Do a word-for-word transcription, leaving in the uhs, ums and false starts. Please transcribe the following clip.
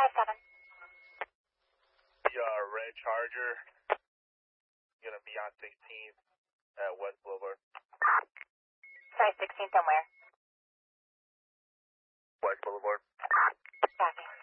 five seven. The uh, red Charger gonna be on sixteenth at West Boulevard. Sorry, sixteenth and where? West Boulevard. Copy.